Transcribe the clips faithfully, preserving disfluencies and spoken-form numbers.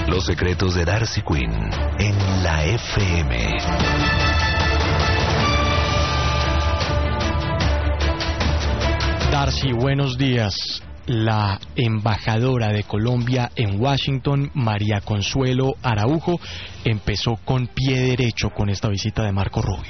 Los secretos de Darcy Quinn en la F M. Darcy, buenos días. La embajadora de Colombia en Washington, María Consuelo Araujo, empezó con pie derecho con esta visita de Marco Rubio.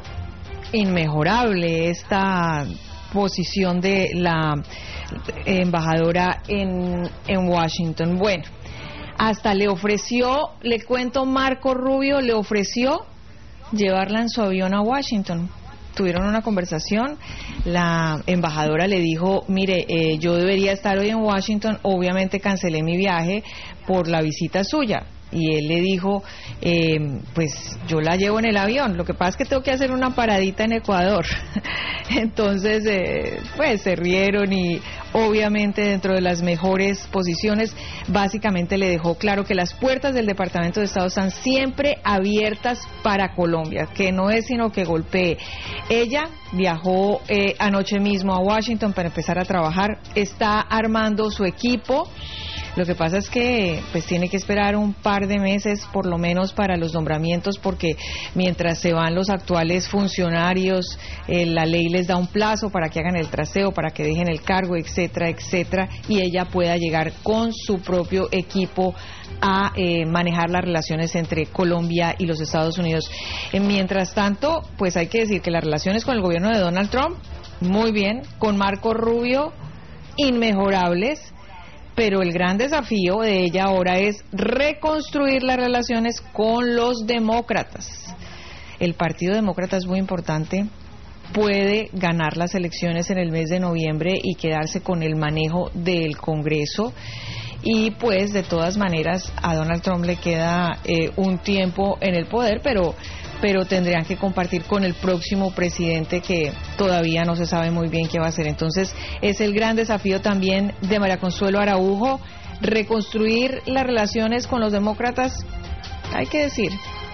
Inmejorable esta posición de la embajadora en, en Washington. Bueno, hasta le ofreció, le cuento, Marco Rubio le ofreció llevarla en su avión a Washington. Tuvieron una conversación, la embajadora le dijo, mire, eh, yo debería estar hoy en Washington, obviamente cancelé mi viaje por la visita suya. Y él le dijo, eh, pues yo la llevo en el avión, lo que pasa es que tengo que hacer una paradita en Ecuador. Entonces, eh, pues se rieron y obviamente dentro de las mejores posiciones, básicamente le dejó claro que las puertas del Departamento de Estado están siempre abiertas para Colombia, que no es sino que golpee. Ella viajó eh, anoche mismo a Washington para empezar a trabajar, está armando su equipo. Lo que pasa es que pues tiene que esperar un par de meses por lo menos para los nombramientos, porque mientras se van los actuales funcionarios, eh, la ley les da un plazo para que hagan el trasteo, para que dejen el cargo, etcétera, etcétera, y ella pueda llegar con su propio equipo a eh, manejar las relaciones entre Colombia y los Estados Unidos. Eh, mientras tanto, pues hay que decir que las relaciones con el gobierno de Donald Trump, muy bien, con Marco Rubio, inmejorables. Pero el gran desafío de ella ahora es reconstruir las relaciones con los demócratas. El Partido Demócrata es muy importante, puede ganar las elecciones en el mes de noviembre y quedarse con el manejo del Congreso. Y pues de todas maneras a Donald Trump le queda eh, un tiempo en el poder, pero pero tendrían que compartir con el próximo presidente, que todavía no se sabe muy bien qué va a hacer. Entonces es el gran desafío también de María Consuelo Araujo, reconstruir las relaciones con los demócratas. Hay que decir,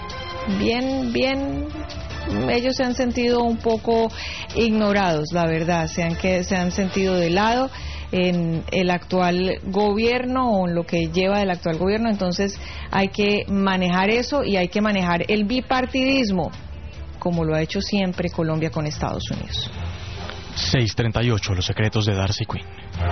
bien, bien, ellos se han sentido un poco ignorados, la verdad, se han, que, se han sentido de lado en el actual gobierno o en lo que lleva del actual gobierno. Entonces hay que manejar eso y hay que manejar el bipartidismo como lo ha hecho siempre Colombia con Estados Unidos. seis treinta y ocho, los secretos de Darcy Quinn.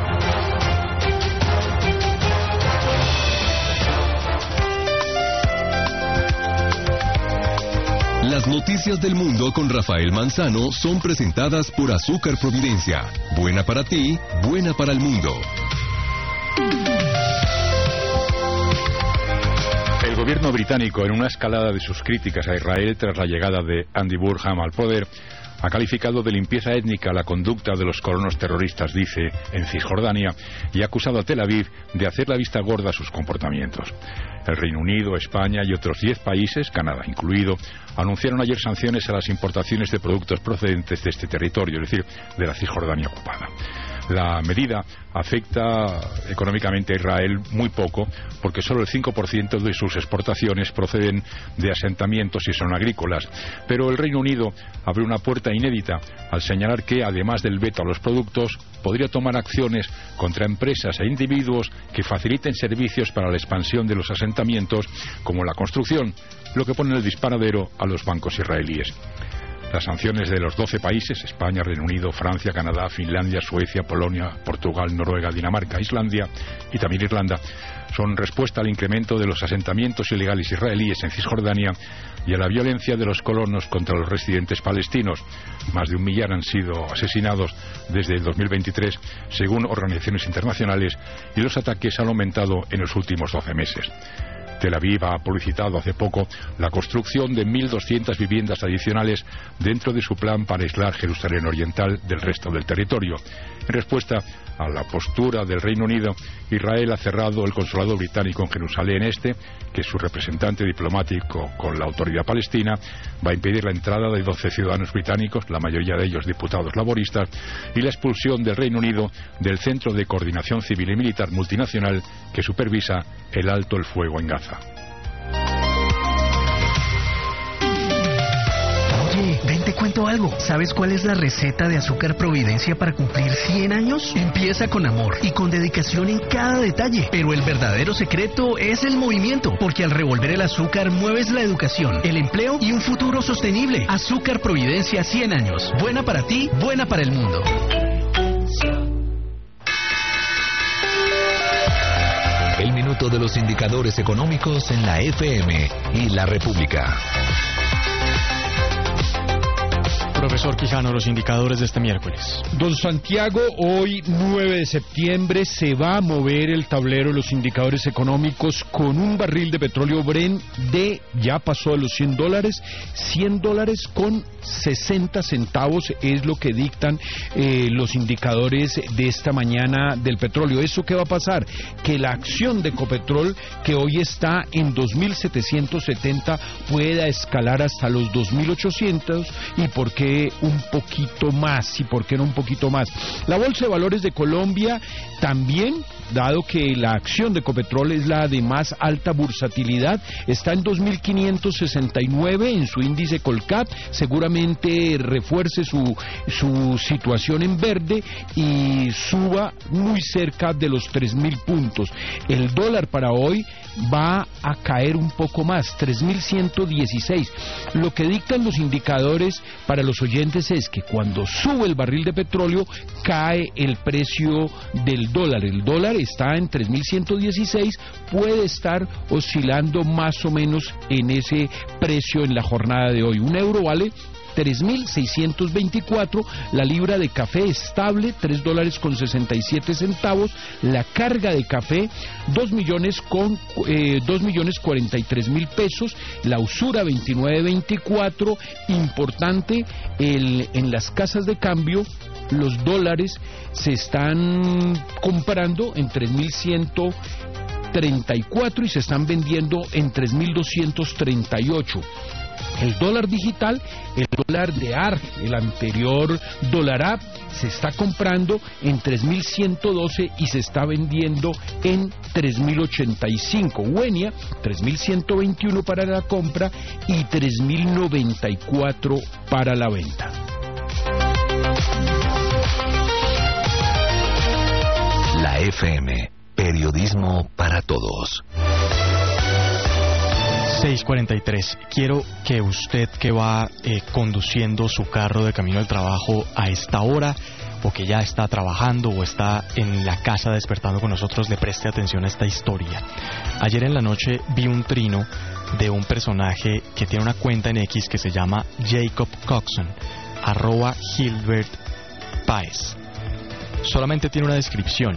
Las noticias del mundo con Rafael Manzano son presentadas por Azúcar Providencia. Buena para ti, buena para el mundo. El gobierno británico, en una escalada de sus críticas a Israel tras la llegada de Andy Burnham al poder, ha calificado de limpieza étnica la conducta de los colonos terroristas, dice, en Cisjordania, y ha acusado a Tel Aviv de hacer la vista gorda a sus comportamientos. El Reino Unido, España y otros diez países, Canadá incluido, anunciaron ayer sanciones a las importaciones de productos procedentes de este territorio, es decir, de la Cisjordania ocupada. La medida afecta económicamente a Israel muy poco, porque solo el cinco por ciento de sus exportaciones proceden de asentamientos y son agrícolas. Pero el Reino Unido abre una puerta inédita al señalar que, además del veto a los productos, podría tomar acciones contra empresas e individuos que faciliten servicios para la expansión de los asentamientos, como la construcción, lo que pone el disparadero a los bancos israelíes. Las sanciones de los doce países, España, Reino Unido, Francia, Canadá, Finlandia, Suecia, Polonia, Portugal, Noruega, Dinamarca, Islandia y también Irlanda, son respuesta al incremento de los asentamientos ilegales israelíes en Cisjordania y a la violencia de los colonos contra los residentes palestinos. Más de un millar han sido asesinados desde el dos mil veintitrés, según organizaciones internacionales, y los ataques han aumentado en los últimos doce meses. Tel Aviv ha publicitado hace poco la construcción de mil doscientas viviendas adicionales dentro de su plan para aislar Jerusalén Oriental del resto del territorio. En respuesta a la postura del Reino Unido, Israel ha cerrado el consulado británico en Jerusalén Este, que es su representante diplomático con la autoridad palestina, va a impedir la entrada de doce ciudadanos británicos, la mayoría de ellos diputados laboristas, y la expulsión del Reino Unido del Centro de Coordinación Civil y Militar Multinacional que supervisa el alto el fuego en Gaza. Oye, ven, te cuento algo. ¿Sabes cuál es la receta de Azúcar Providencia para cumplir cien años? Empieza con amor y con dedicación en cada detalle. Pero el verdadero secreto es el movimiento, porque al revolver el azúcar mueves la educación, el empleo y un futuro sostenible. Azúcar Providencia cien años. Buena para ti, buena para el mundo. El minuto de los indicadores económicos en la F M y la República. Profesor Quijano, los indicadores de este miércoles. Don Santiago, hoy nueve de septiembre se va a mover el tablero de los indicadores económicos con un barril de petróleo Brent de, ya pasó de los cien dólares, cien dólares con sesenta centavos es lo que dictan eh, los indicadores de esta mañana del petróleo. ¿Eso qué va a pasar? Que la acción de Ecopetrol, que hoy está en dos mil setecientos setenta, pueda escalar hasta los dos mil ochocientos y por qué un poquito más y por qué no un poquito más. La Bolsa de Valores de Colombia también, dado que la acción de Ecopetrol es la de más alta bursatilidad, está en dos mil quinientos sesenta y nueve en su índice Colcap, seguramente refuerce su, su situación en verde y suba muy cerca de los tres mil puntos. El dólar para hoy va a caer un poco más, tres mil ciento dieciséis. Lo que dictan los indicadores para los oyentes es que cuando sube el barril de petróleo cae el precio del dólar. El dólar está en tres mil ciento dieciséis, puede estar oscilando más o menos en ese precio en la jornada de hoy. Un euro vale tres mil seiscientos veinticuatro, la libra de café estable, tres dólares con sesenta y siete centavos, la carga de café, dos millones con, eh, dos millones cuarenta y tres mil pesos, la usura veintinueve veinticuatro, importante, el, en las casas de cambio, los dólares se están comprando en tres mil ciento treinta y cuatro y se están vendiendo en tres mil doscientos treinta y ocho. El dólar digital, el dólar de A R, el anterior dólar A P, se está comprando en tres mil ciento doce y se está vendiendo en tres mil ochenta y cinco. Wenia, tres mil ciento veintiuno para la compra y tres mil noventa y cuatro para la venta. La F M, periodismo para todos. seis cuarenta y tres. Quiero que usted que va eh, conduciendo su carro de camino al trabajo a esta hora, o que ya está trabajando o está en la casa despertando con nosotros, le preste atención a esta historia. Ayer en la noche vi un trino de un personaje que tiene una cuenta en X que se llama Jacob Coxon, arroba Gilbert Páez. Solamente tiene una descripción: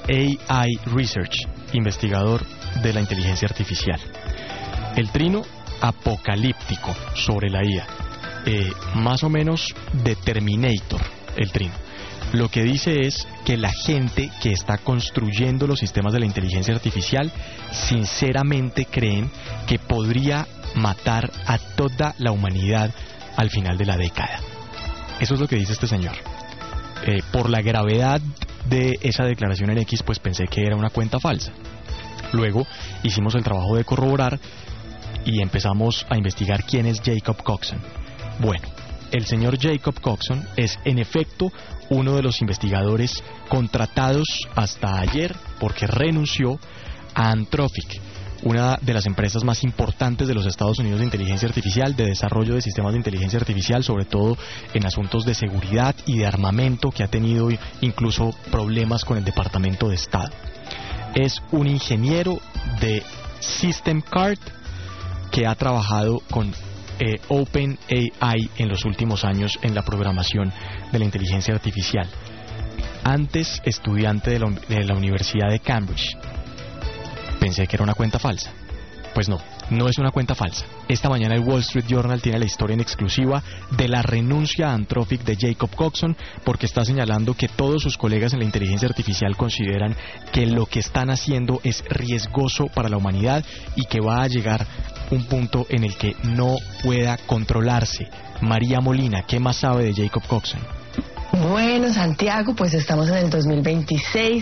A I Research, investigador de la inteligencia artificial. El trino apocalíptico sobre la I A, eh, más o menos de Terminator, el trino. Lo que dice es que la gente que está construyendo los sistemas de la inteligencia artificial sinceramente creen que podría matar a toda la humanidad al final de la década. Eso es lo que dice este señor. Eh, por la gravedad de esa declaración en X, pues pensé que era una cuenta falsa. Luego hicimos el trabajo de corroborar y empezamos a investigar quién es Jacob Coxon. Bueno, el señor Jacob Coxon es en efecto uno de los investigadores contratados hasta ayer porque renunció a Anthropic, una de las empresas más importantes de los Estados Unidos de inteligencia artificial, de desarrollo de sistemas de inteligencia artificial, sobre todo en asuntos de seguridad y de armamento, que ha tenido incluso problemas con el Departamento de Estado. Es un ingeniero de System Card que ha trabajado con eh, OpenAI en los últimos años en la programación de la inteligencia artificial. Antes estudiante de la, de la Universidad de Cambridge. Pensé que era una cuenta falsa. Pues no, no es una cuenta falsa. Esta mañana el Wall Street Journal tiene la historia en exclusiva de la renuncia a Anthropic de Jacob Coxon, porque está señalando que todos sus colegas en la inteligencia artificial consideran que lo que están haciendo es riesgoso para la humanidad y que va a llegar un punto en el que no pueda controlarse. María Molina, ¿qué más sabe de Jacob Coxon? Bueno, Santiago, pues estamos en el dos mil veintiséis.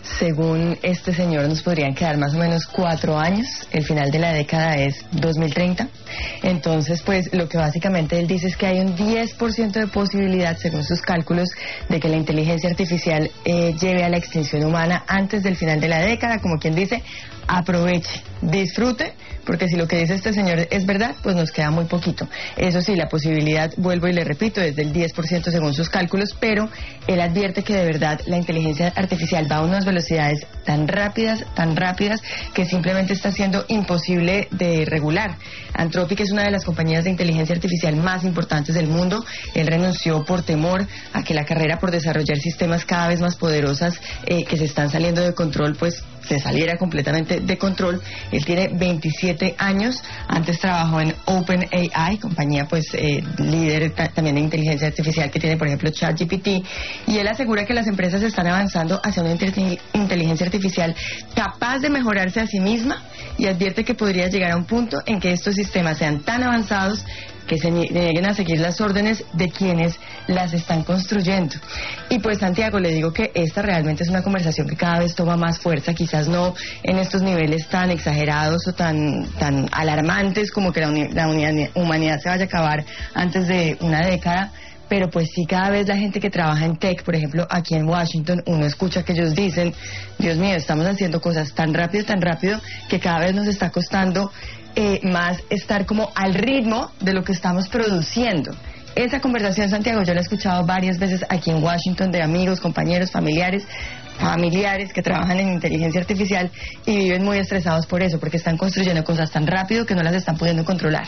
según este señor nos podrían quedar más o menos cuatro años, el final de la década es dos mil treinta, entonces pues lo que básicamente él dice es que hay un diez por ciento de posibilidad, según sus cálculos, de que la inteligencia artificial eh, lleve a la extinción humana antes del final de la década, como quien dice, aproveche, disfrute, porque si lo que dice este señor es verdad, pues nos queda muy poquito. Eso sí, la posibilidad, vuelvo y le repito, es del diez por ciento según sus cálculos, pero él advierte que de verdad la inteligencia artificial va a unas velocidades tan rápidas, tan rápidas, que simplemente está siendo imposible de regular. Anthropic es una de las compañías de inteligencia artificial más importantes del mundo. Él renunció por temor a que la carrera por desarrollar sistemas cada vez más poderosas eh, que se están saliendo de control, pues se saliera completamente de control. Él tiene veintisiete años, antes trabajó en OpenAI, compañía pues eh, líder ta- también de inteligencia artificial que tiene por ejemplo ChatGPT, y él asegura que las empresas están avanzando hacia una inter- inteligencia artificial capaz de mejorarse a sí misma, y advierte que podría llegar a un punto en que estos sistemas sean tan avanzados que se nieguen a seguir las órdenes de quienes las están construyendo. Y pues Santiago, le digo que esta realmente es una conversación que cada vez toma más fuerza, quizás no en estos niveles tan exagerados o tan, tan alarmantes como que la, uni- la uni- humanidad se vaya a acabar antes de una década, pero pues sí, cada vez la gente que trabaja en tech, por ejemplo aquí en Washington, uno escucha que ellos dicen, Dios mío, estamos haciendo cosas tan rápido, tan rápido, que cada vez nos está costando eh, más estar como al ritmo de lo que estamos produciendo. Esa conversación, Santiago, yo la he escuchado varias veces aquí en Washington de amigos, compañeros, familiares, familiares que trabajan en inteligencia artificial y viven muy estresados por eso, porque están construyendo cosas tan rápido que no las están pudiendo controlar.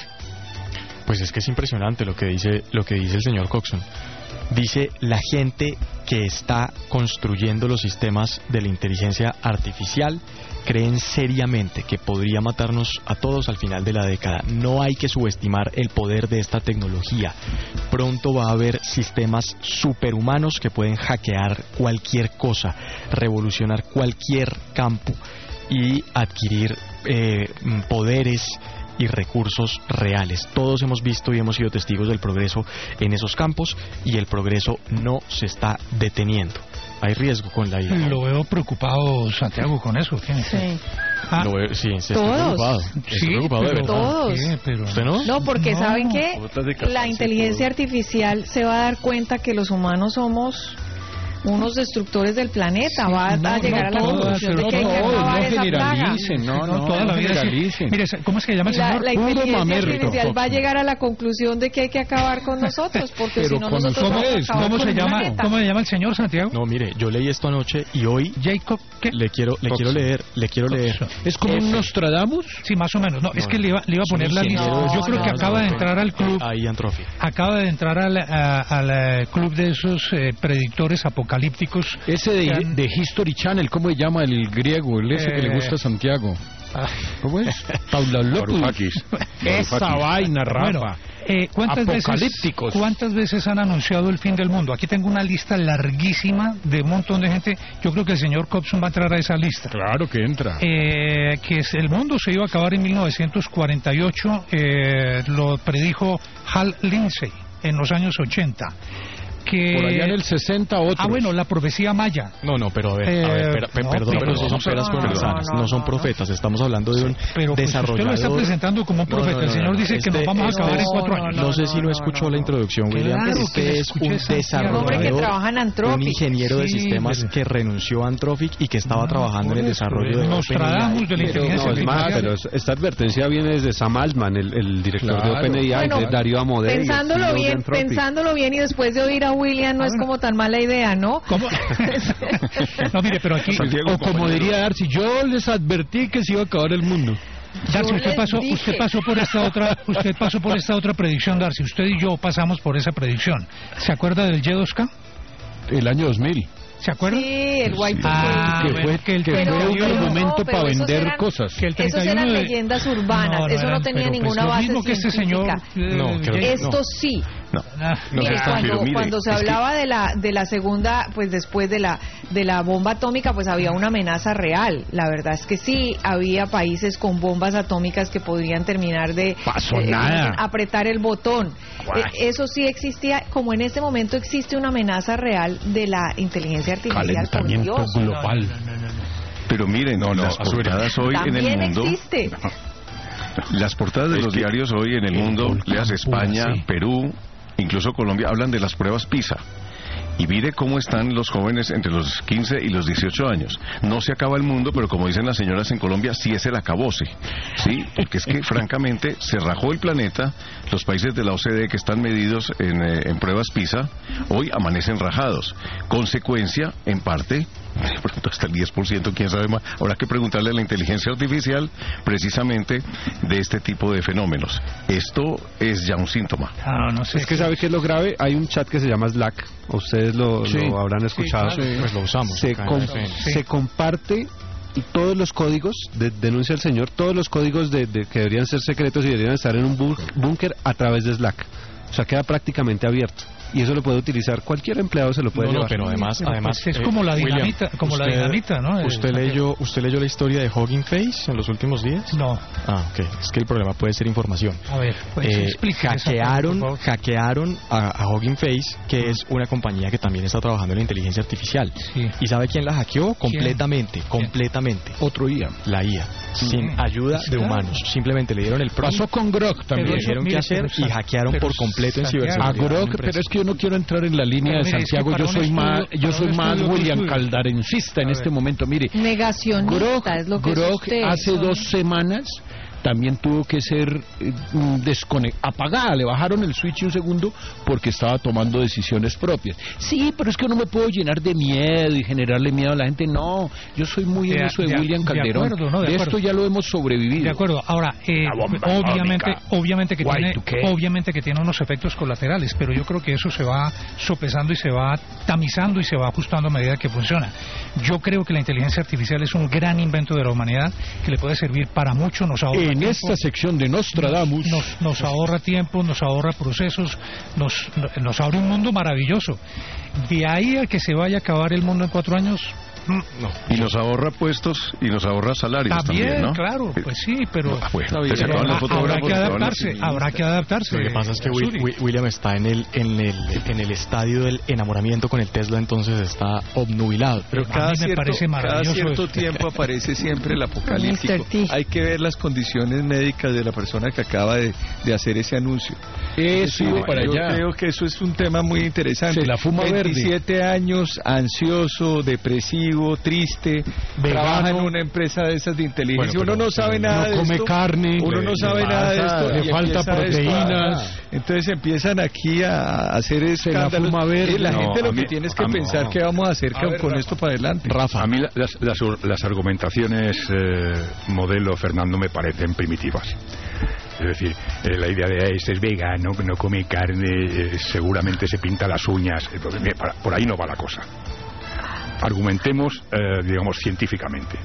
Pues es que es impresionante lo que dice lo que dice el señor Coxon. Dice, la gente que está construyendo los sistemas de la inteligencia artificial creen seriamente que podría matarnos a todos al final de la década. No hay que subestimar el poder de esta tecnología. Pronto va a haber sistemas superhumanos que pueden hackear cualquier cosa, revolucionar cualquier campo y adquirir eh, poderes y recursos reales. Todos hemos visto y hemos sido testigos del progreso en esos campos, y el progreso no se está deteniendo. Hay riesgo con la I A. Lo veo preocupado, Santiago, con eso. Sí. Ah, Lo veo, sí, sí, estoy Todos. preocupado. sí, Estoy preocupado de pero, verdad. Todos. ¿qué? Pero, ¿Usted no? No, porque No. ¿saben qué? Botas de café, La sí, inteligencia todo. artificial se va a dar cuenta que los humanos somos unos destructores del planeta. Va a, No, a llegar no a la todas, conclusión de pero que hay que no todos, acabar no esa plaga. generalicen, no, no, toda la no vida sí. generalicen. Mire, ¿cómo es que se llama el La, señor? la Puro inteligencia mamerto. artificial va a llegar a la conclusión de que hay que acabar con nosotros, porque Pero si no con nosotros nosotros vamos a es, acabar ¿Cómo con se el llama? planeta. ¿Cómo se llama el señor, Santiago? No, mire, yo leí esto anoche y hoy Jacob, ¿qué? le quiero le Coxon. quiero leer, le quiero leer. ¿Es como un F. Nostradamus? Sí, más o menos. No, es No, que le iba, le iba a es un poner la lista. ingeniero de Yo creo que sistemas. acaba de No, entrar al club. Ahí Anthropic. Acaba de entrar al, a- al eh, club de esos eh, predictores apocalípticos. Ese de, que han- de History Channel, ¿cómo se llama el griego? El ese que le Eh, gusta a Santiago. Ah, ¿Cómo es? Taulolopus. Varoufakis. Esa Varoufakis. vaina, bueno, Rafa. eh, ¿cuántas veces, Apocalípticos. ¿cuántas veces han anunciado el fin del mundo? Aquí tengo una lista larguísima de un montón de gente. Yo creo que el señor Cobson va a entrar a esa lista. Claro que entra. Eh, que es- el mundo se iba a acabar en mil novecientos cuarenta y ocho, eh, lo predijo Hal Lindsey en los años ochenta. Que, Por allá en el sesenta otros. ah, bueno, la profecía maya. No, no, pero a ver, a Eh, ver, per- per- no, perdón, pero pero eso son no, peras no, con no, manzanas, no, no son no, profetas, estamos hablando de un Pero pues, usted desarrollador. lo está presentando como un No, no, profeta. no, El no, señor no, dice que este- nos vamos a este acabar en es- cuatro no, años. No sé si no no, escuchó no, la no. introducción, William. Claro que Este le es escuché, un Santiago. desarrollador, Hombre que trabaja en Anthropic. un ingeniero de Sí, sistemas pero- que renunció a Anthropic y que estaba No, trabajando en el por eso, desarrollo de Nostradamus de la OpenAI. Pero, inteligencia no, es más, artificial. pero esta advertencia viene desde Sam Altman, el, el director Claro. de OpenAI, Bueno, de Darío Amodei. Pensándolo bien, pensándolo bien y después de oír a William no Ah, es bueno. como tan mala idea, ¿no? ¿Cómo? No, mire, pero aquí... O como diría Darcy, yo les advertí que se iba a acabar el mundo. Darcy, Yo usted les pasó, dije. usted pasó por esta otra, usted pasó por esta otra predicción, Darcy. Usted y yo pasamos por esa predicción. ¿Se acuerda del Y dos K? El año dos mil. ¿Se acuerda? Sí, el White Ah, que bueno, fue, que el que pero- fue un pero- argumento no, pero para esos vender eran- cosas. Que el Esos treinta y uno eran de- leyendas urbanas, No, no eso no eran, tenía pero, pues, ninguna lo base mismo que este señor. científica. eh, No, creo que James- Esto sí. No. Ah, No, Mire, está- cuando, pero mire, cuando se es que- hablaba de la de la segunda, pues después de la de la bomba atómica, pues había una amenaza real. La verdad es que sí, había países con bombas atómicas que podrían terminar de Pasó eh, nada. apretar el botón. Eh, eso sí existía, como en este momento existe una amenaza real de la inteligencia artificial. Por Calentamiento Dios. global. No, no, no, no, Pero miren, no, no, las portadas hoy en el mundo... existe. No. Las portadas de es los que... diarios hoy en el mundo, leas España, sí. Perú, incluso Colombia, hablan de las pruebas PISA. Y mire cómo están los jóvenes entre los quince y los dieciocho años. No se acaba el mundo, pero como dicen las señoras en Colombia, sí es el acabose. ¿Sí? Porque es que, francamente, se rajó el planeta. Los países de la O C D E que están medidos en, eh, en pruebas PISA, hoy amanecen rajados. Consecuencia, en parte, por ejemplo, hasta el diez por ciento, quién sabe más. Habrá que preguntarle a la inteligencia artificial, precisamente, de este tipo de fenómenos. Esto es ya un síntoma. Ah, no sé. Es que, ¿sabe qué es lo grave? Hay un chat que se llama Slack. Ustedes lo, sí. lo habrán escuchado. Sí, claro. Pues lo usamos. Se, com sí. se comparte todos los códigos, de, denuncia el señor, todos los códigos de, de que deberían ser secretos y deberían estar en un búnker a través de Slack. O sea, queda prácticamente abierto. Y eso lo puede utilizar cualquier empleado, se lo puede no, llevar. No, pero además, pero además pues es como la dinamita, William, como usted, la dinamita, ¿no? ¿Usted leyó, usted leyó la historia de Hugging Face en los últimos días? No. Ah, ok. Es que el problema puede ser información. A ver, pues eh, explíqueme hackearon, eso, hackearon a, a Hugging Face, que mm. es una compañía que también está trabajando en la inteligencia artificial. Sí. ¿Y sabe quién la hackeó? Completamente, ¿Quién? completamente. Otro I A. La I A. Sin mm. ayuda de humanos. Simplemente le dieron el prompt. Pasó con Grok también. Le dijeron qué hacer y hackearon por completo en ciberseguridad. A Grok, pero es que yo no quiero entrar en la línea de Santiago, yo soy más yo soy más William Caldarencista en este momento. Mire, negacionista Grok, es lo que Grok es usted, hace son... dos semanas también tuvo que ser eh, desconectada, apagada, le bajaron el switch un segundo porque estaba tomando decisiones propias. Sí, pero es que no me puedo llenar de miedo y generarle miedo a la gente. No, yo soy muy en eso de, de William Calderón. De, acuerdo, no, de, de acuerdo. esto ya lo hemos sobrevivido. De acuerdo. Ahora, eh, obviamente, obviamente que tiene, obviamente que tiene unos efectos colaterales, pero yo creo que eso se va sopesando y se va tamizando y se va ajustando a medida que funciona. Yo creo que la inteligencia artificial es un gran invento de la humanidad que le puede servir para mucho. Nos ahorra en tiempo, esta sección de Nostradamus nos, nos ahorra tiempo, nos ahorra procesos, nos, nos abre un mundo maravilloso. De ahí a que se vaya a acabar el mundo en cuatro años, no. Y nos ahorra puestos y nos ahorra salarios también, también, ¿no? Claro, pues sí, pero, no, bueno, pero habrá, habrá que adaptarse, habrá que adaptarse. Lo que pasa es que Will, William está en el, en el en el estadio del enamoramiento con el Tesla, entonces está obnubilado. Pero cada, me cierto, parece cada cierto esto. tiempo aparece siempre el apocalíptico. Hay que ver las condiciones médicas de la persona que acaba de, de hacer ese anuncio. Eso, sí, para yo allá. creo que eso es un tema muy interesante. Se la fuma veintisiete verde. años, ansioso, depresivo, triste, vegano. Trabaja en una empresa de esas de inteligencia. Bueno, uno no sabe nada no de come esto. carne. Uno no sabe nada de esto. Le falta proteínas. Entonces empiezan aquí a hacer escándalos. La, verde. la no, gente lo que mí, tiene es que mí, pensar no. qué vamos a hacer a con, ver, con esto para adelante. Rafa, a mí la, las, las, las argumentaciones eh, modelo Fernando me parecen primitivas. Es decir, eh, la idea de este es vegano, no come carne, eh, seguramente se pinta las uñas. Eh, por, por ahí no va la cosa. Argumentemos, eh, digamos, científicamente.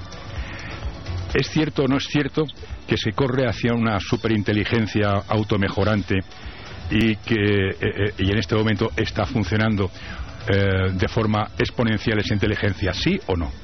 ¿Es cierto o no es cierto que se corre hacia una superinteligencia automejorante y que eh, eh, y en este momento está funcionando eh, de forma exponencial esa inteligencia? ¿Sí o no?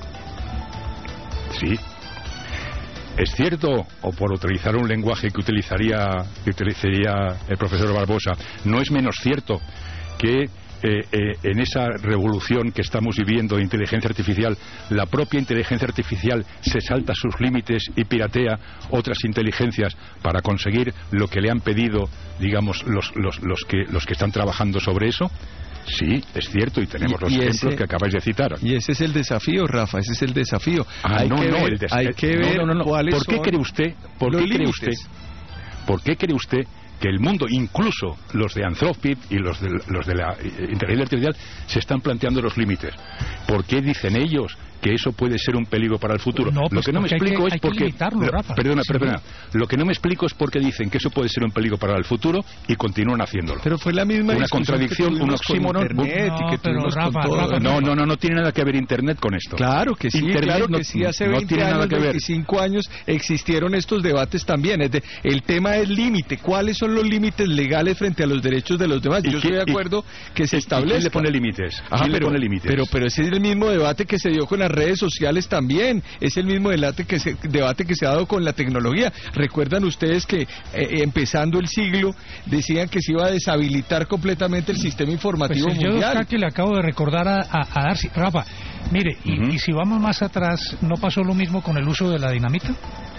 Sí. ¿Es cierto, o por utilizar un lenguaje que utilizaría, que utilizaría el profesor Barbosa, no es menos cierto que Eh, eh, en esa revolución que estamos viviendo de inteligencia artificial, la propia inteligencia artificial se salta sus límites y piratea otras inteligencias para conseguir lo que le han pedido, digamos, los, los, los, que, los que están trabajando sobre eso? Sí, es cierto, y tenemos y, los y ejemplos ese, que acabáis de citar. Y ese es el desafío, Rafa, ese es el desafío. Ah, hay no, que no, ver, el des hay que ver no, no, no, cuáles ¿Por qué son cree usted, por qué cree usted, por qué cree usted que el mundo, incluso los de Anthropic y los de, los de la inteligencia artificial, se están planteando los límites? ¿Por qué dicen ellos que eso puede ser un peligro para el futuro? No, pues lo que no me explico que, es porque lo, perdona, sí, perdona, lo que no me explico es por qué dicen que eso puede ser un peligro para el futuro y continúan haciéndolo. Pero fue la misma una contradicción, un oxímoron. No, que pero Rafa, con todo. Rafa, no, no, no, no tiene nada que ver Internet con esto. Claro que sí, Internet claro no, que sí. Hace no veinte tiene años, nada que ver. veinticinco años existieron estos debates también. Es de, el tema es límite. ¿Cuáles son los límites legales frente a los derechos de los demás? Yo estoy de acuerdo y, que se y, establezca. ¿Quién le pone límites? Ajá, ¿Quién pero, le pone límites? Pero, pero ese es el mismo debate que se dio con la las redes sociales también. Es el mismo debate que se, debate que se ha dado con la tecnología. Recuerdan ustedes que eh, empezando el siglo decían que se iba a deshabilitar completamente el sistema informativo pues el mundial. Yo que le acabo de recordar a, a, a Darcy. Rafa, mire, uh-huh. y, y si vamos más atrás, ¿no pasó lo mismo con el uso de la dinamita?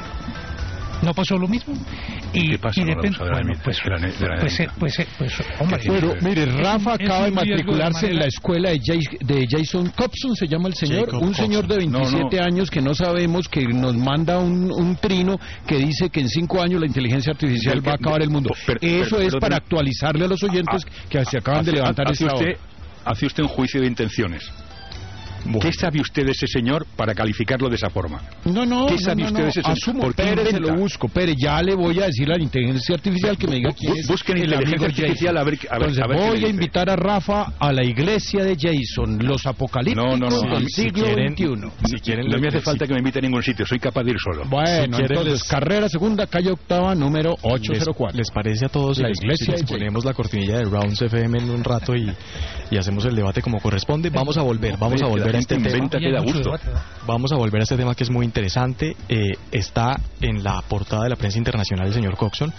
¿No pasó lo mismo? Y, ¿Qué pasa y con depende, la de la bueno, pues, de la, de la pues, pues, pues, pues, hombre, pero mire, Rafa es, acaba es de matricularse de en la escuela de, Jay, de Jason Copson, se llama el señor, Jacob un señor de veintisiete no, no. años que no sabemos, que nos manda un, un trino que dice que en cinco años la inteligencia artificial pero, va a acabar el mundo. Pero, Eso pero, es pero, para pero, actualizarle a los oyentes a, que se acaban hace, de levantar hace esta usted, hora. Hace usted un juicio de intenciones. Bueno. ¿Qué sabe usted de ese señor para calificarlo de esa forma? No, no, ¿Qué no, sabe no, usted no. de ese señor? Asumo, ¿Por qué Pérez, se inventa? lo busco. Pérez, ya le voy a decir a la inteligencia artificial que me diga quién es. Busquen el inteligencia amigo artificial Jason. a ver, a ver, Entonces a ver qué voy le a dice. invitar a Rafa a la iglesia de Jason, los apocalípticos no, no, no. del Si siglo quieren, veintiuno. Si quieren, no me les- hace falta que me invite a ningún sitio, soy capaz de ir solo. Bueno, Si quieren, entonces, les- carrera segunda, calle octava, número ocho cero cuatro. ¿Les, les parece a todos La si les- iglesia si les de Jason. ponemos la cortinilla de Rounds F M en un rato y, y hacemos el debate como corresponde? Vamos a volver, vamos a volver a este tema. Inventa que da gusto. Vamos a volver a este tema que es muy interesante. Eh, está en la portada de la prensa internacional el señor Coxon.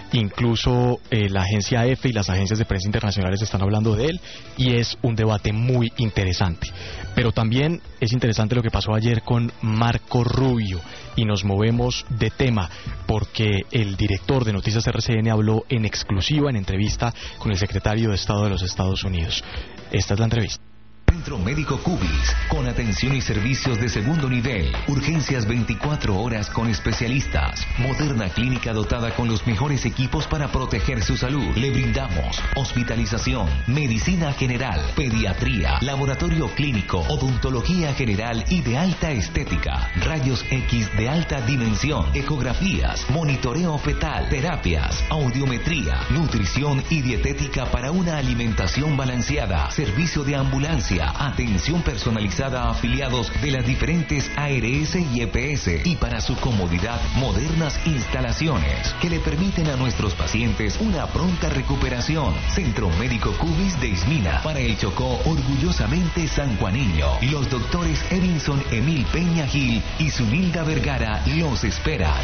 Incluso eh, la agencia E F e y las agencias de prensa internacionales están hablando de él y es un debate muy interesante. Pero también es interesante lo que pasó ayer con Marco Rubio y nos movemos de tema porque el director de Noticias R C N habló en exclusiva, en entrevista con el secretario de Estado de los Estados Unidos. Esta es la entrevista. Centro Médico Cubis, con atención y servicios de segundo nivel, urgencias veinticuatro horas con especialistas, moderna clínica dotada con los mejores equipos para proteger su salud. Le brindamos hospitalización, medicina general, pediatría, laboratorio clínico, odontología general y de alta estética, rayos X de alta dimensión, ecografías, monitoreo fetal, terapias, audiometría, nutrición y dietética para una alimentación balanceada, servicio de ambulancia, atención personalizada a afiliados de las diferentes A R S y E P S y para su comodidad modernas instalaciones que le permiten a nuestros pacientes una pronta recuperación. Centro Médico Cubis de Ismina, para el Chocó, orgullosamente sanjuaneño. Los doctores Edinson Emil Peña Gil y Zunilda Vergara los esperan.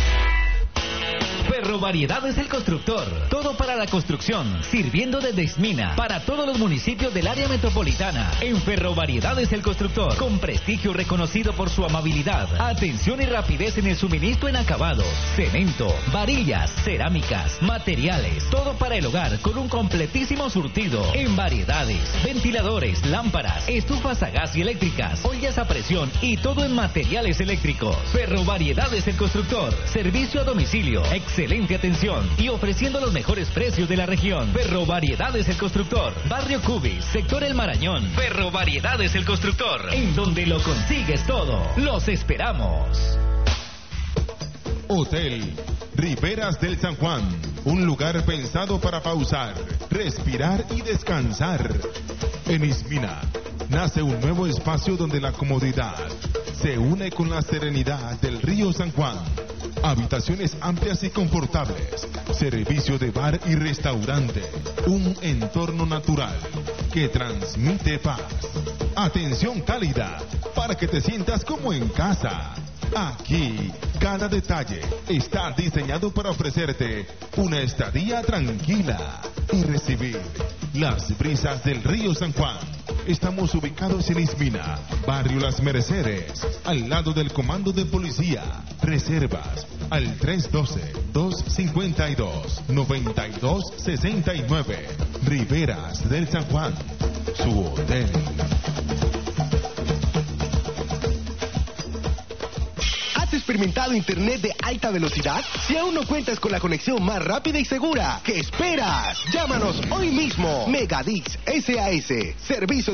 Ferrovariedades El Constructor. Todo para la construcción, sirviendo desde Ismina para todos los municipios del área metropolitana. En Ferrovariedades El Constructor, con prestigio reconocido por su amabilidad, atención y rapidez en el suministro en acabados, cemento, varillas, cerámicas, materiales, todo para el hogar con un completísimo surtido en variedades, ventiladores, lámparas, estufas a gas y eléctricas, ollas a presión y todo en materiales eléctricos. Ferrovariedades El Constructor, servicio a domicilio, excelente atención y ofreciendo los mejores precios de la región. Ferrovariedades El Constructor, Barrio Cubis, Sector El Marañón. Ferrovariedades El Constructor, en donde lo consigues todo. Los esperamos. Hotel Riberas del San Juan, un lugar pensado para pausar, respirar y descansar. En Ismina nace un nuevo espacio donde la comodidad se une con la serenidad del río San Juan. Habitaciones amplias y confortables, servicio de bar y restaurante, un entorno natural que transmite paz. Atención cálida para que te sientas como en casa. Aquí, cada detalle está diseñado para ofrecerte una estadía tranquila y recibir las brisas del río San Juan. Estamos ubicados en Ismina, barrio Las Mercedes, al lado del comando de policía. Reservas al tres uno dos, dos cinco dos, nueve dos seis nueve. Riberas del San Juan, su hotel. ¿Has experimentado internet de alta velocidad? Si aún no cuentas con la conexión más rápida y segura, ¿qué esperas? Llámanos hoy mismo. Megadix S A S, servicio